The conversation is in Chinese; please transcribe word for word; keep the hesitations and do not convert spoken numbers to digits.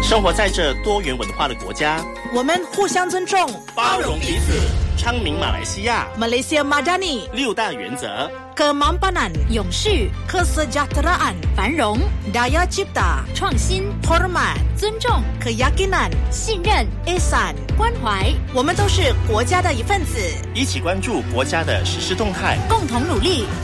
生活在这多元文化的国家， 我们互相尊重， 包容彼此。昌明马来西亚 Malaysia Madani 六大原则 ：Kemampanan 永续、 Kesejahteraan 繁荣、 Daya Cipta 创新、 Hormat 尊重、 Keyakinan 信任、 Ihsan 关怀。 我们都是国家的一份子， 一起关注国家的实施动态， 共同努力